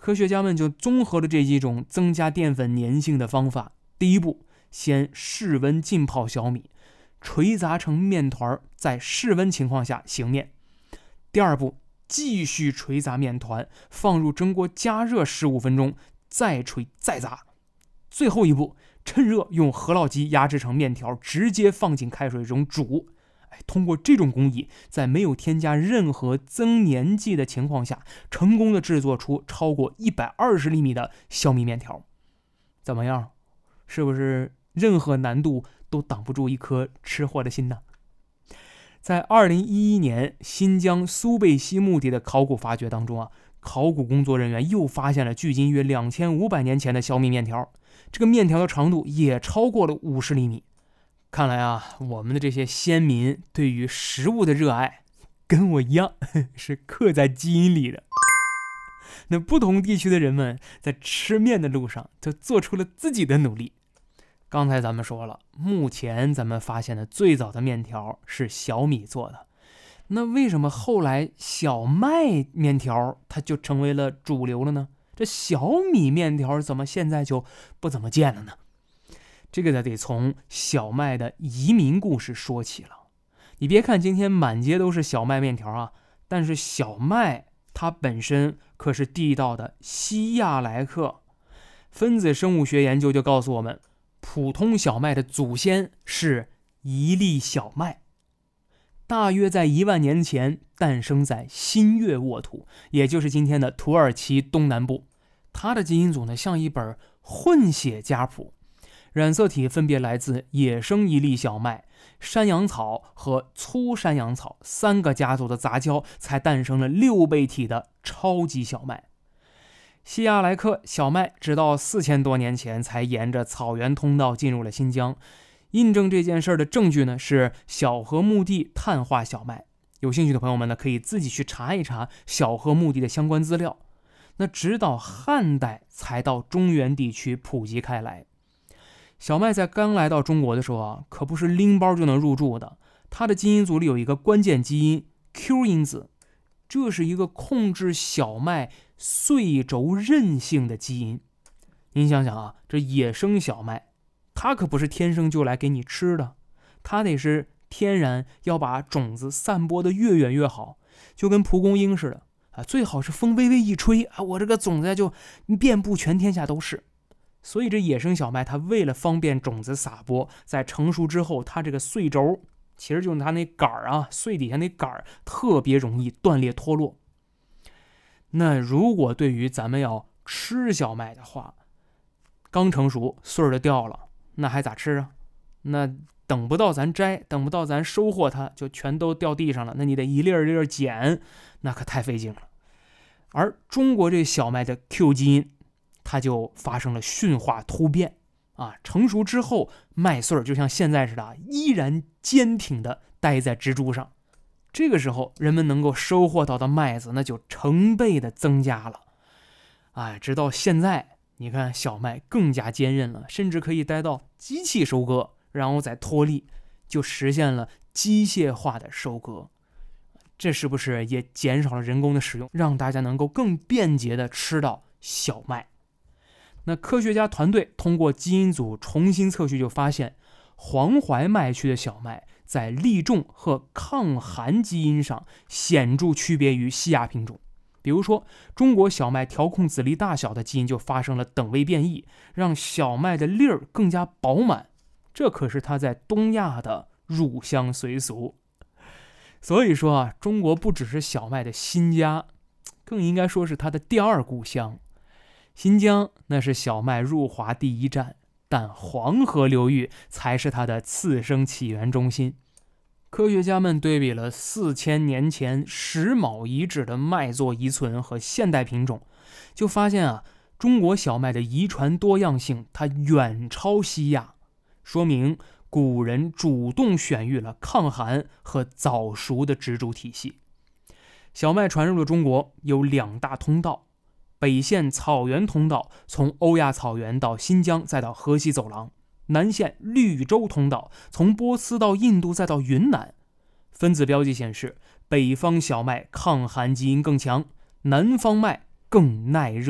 科学家们就综合了这几种增加淀粉粘性的方法。第一步，先室温浸泡小米，捶砸成面团，在室温情况下醒面。第二步，继续捶砸面团，放入蒸锅加热15分钟，再捶再砸。最后一步，趁热用饸烙机压制成面条，直接放进开水中煮。通过这种工艺，在没有添加任何增粘剂的情况下，成功的制作出超过120厘米的小米面条。怎么样？是不是任何难度都挡不住一颗吃货的心呢？在2011年新疆苏贝西墓地的考古发掘当中考古工作人员又发现了距今约2500年前的小米面条，这个面条的长度也超过了50厘米。看来我们的这些先民对于食物的热爱跟我一样，是刻在基因里的。那不同地区的人们在吃面的路上就做出了自己的努力。刚才咱们说了，目前咱们发现的最早的面条是小米做的，那为什么后来小麦面条它就成为了主流了呢？这小米面条怎么现在就不怎么见了呢？这个得从小麦的移民故事说起了。你别看今天满街都是小麦面条但是小麦它本身可是地道的希亚来克。分子生物学研究就告诉我们，普通小麦的祖先是一粒小麦，大约在1万年前诞生在新月沃土，也就是今天的土耳其东南部。它的基因组呢，像一本混血家谱，染色体分别来自野生一粒小麦、山羊草和粗山羊草3个家族的杂交，才诞生了6倍体的超级小麦。希亚来克小麦直到4000多年前才沿着草原通道进入了新疆。印证这件事的证据呢，是小河墓地碳化小麦。有兴趣的朋友们呢，可以自己去查一查小河墓地的相关资料。那直到汉代才到中原地区普及开来。小麦在刚来到中国的时候可不是拎包就能入住的，它的基因组里有一个关键基因 Q 因子，这是一个控制小麦穗轴韧性的基因。您想想这野生小麦它可不是天生就来给你吃的，它得是天然要把种子散播的越远越好，就跟蒲公英似的最好是风微微一吹我这个种子就遍布全天下都是。所以这野生小麦它为了方便种子撒播，在成熟之后，它这个穗轴其实就是它那杆穗底下那杆特别容易断裂脱落。那如果对于咱们要吃小麦的话，刚成熟穗儿就掉了，那还咋吃那等不到咱摘，等不到咱收获它，就全都掉地上了，那你得一粒一粒捡，那可太费劲了。而中国这小麦的 Q 基因它就发生了驯化突变成熟之后，麦穗就像现在似的依然坚挺地待在植株上。这个时候人们能够收获到的麦子那就成倍的增加了直到现在你看小麦更加坚韧了，甚至可以待到机器收割，然后再脱粒，就实现了机械化的收割。这是不是也减少了人工的使用，让大家能够更便捷地吃到小麦？那科学家团队通过基因组重新测序，就发现黄淮麦区的小麦在粒重和抗寒基因上显著区别于西亚品种。比如说中国小麦调控籽粒大小的基因就发生了等位变异，让小麦的粒儿更加饱满，这可是它在东亚的入乡随俗。所以说中国不只是小麦的新家，更应该说是它的第二故乡。新疆那是小麦入华第一站，但黄河流域才是它的次生起源中心。科学家们对比了4000年前石峁遗址的麦作遗存和现代品种，就发现中国小麦的遗传多样性它远超西亚，说明古人主动选育了抗寒和早熟的植株体系。小麦传入了中国有2大通道，北线草原通道从欧亚草原到新疆再到河西走廊，南线绿洲通道从波斯到印度再到云南。分子标记显示，北方小麦抗寒基因更强，南方麦更耐热。